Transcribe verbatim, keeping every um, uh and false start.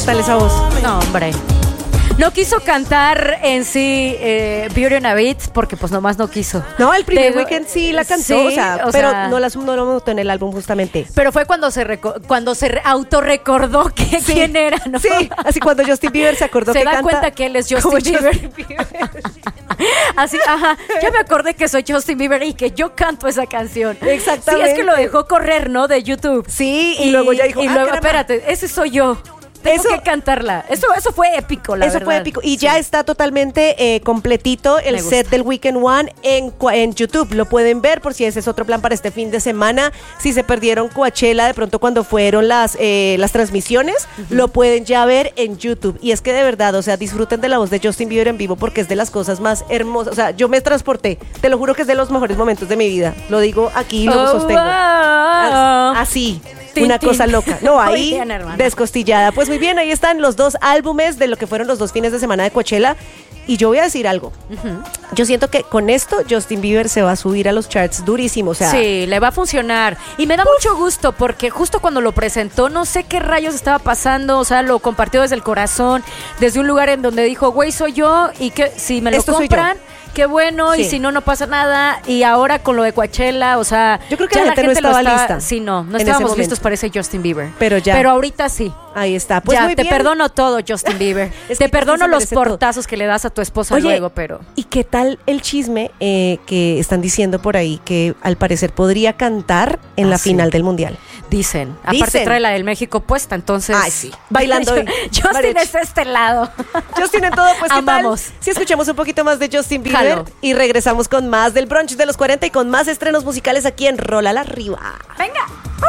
tal esa voz? No, hombre. No quiso cantar en sí eh, Beauty and a Beat porque pues nomás no quiso. No, el primer pero, weekend sí la cantó, sí, o sea, o pero sea, no la no lo notó en el álbum justamente. Pero fue cuando se reco- cuando se re- autorrecordó que Sí. quién era, ¿no? Sí, así cuando Justin Bieber se acordó Se que da canta cuenta que él es como Justin Bieber. Justin Bieber. Así, ajá, ya me acordé que soy Justin Bieber y que yo canto esa canción. Exactamente. Sí, es que lo dejó correr, ¿no? De YouTube. Sí, y, luego ya dijo, y ah, luego, caramba. espérate, ese soy yo. Tengo Eso- que cantarla. Eso, eso fue épico, la Eso verdad. fue épico. Y Sí. ya está totalmente eh, completito el Me gusta. set del Weekend One en, Cua- en YouTube. Lo pueden ver por si ese es otro plan para este fin de semana. Si se perdieron Coachella de pronto cuando fueron las, eh, las transmisiones, uh-huh. lo pueden ya ver en YouTube. Y es que de verdad, o sea, disfruten de la voz de Justin Bieber en vivo porque es de las cosas más hermosas. O sea, yo me transporté. Te lo juro que es de los mejores momentos de mi vida. Lo digo aquí y lo Oh, sostengo. wow. Así. Tin, Una tin. cosa loca. No, ahí Muy bien, hermana. descostillada. Pues muy bien, ahí están los dos álbumes de lo que fueron los dos fines de semana de Coachella. Y yo voy a decir algo. Uh-huh. Yo siento que con esto Justin Bieber se va a subir a los charts durísimo. O sea, sí, le va a funcionar. Y me da uf. mucho gusto porque justo cuando lo presentó, no sé qué rayos estaba pasando. O sea, lo compartió desde el corazón, desde un lugar en donde dijo, güey, soy yo. Y que si me lo Esto compran, qué bueno. Sí. Y si no, no pasa nada. Y ahora con lo de Coachella, o sea, yo creo que ya la gente, la gente no estaba lo está, lista. Sí, no, no en estábamos listos para ese Justin Bieber. Pero ya. Pero ahorita sí. Ahí está. Pues ya, muy te bien. perdono todo, Justin Bieber. Es te que perdono se los merece portazos todo. Que le das a tu esposa. Oye, luego, pero... ¿y qué tal el chisme eh, que están diciendo por ahí que al parecer podría cantar en ah, la sí. final del Mundial? Dicen. Aparte Dicen. trae la del México puesta, entonces... Ay, sí. Bailando hoy. Justin Mariachi. es este lado. Justin en todo, pues ¿qué Amamos. tal? Si escuchamos un poquito más de Justin Bieber Jalo. y regresamos con más del brunch de los cuarenta y con más estrenos musicales aquí en Rola la Arriba. Venga.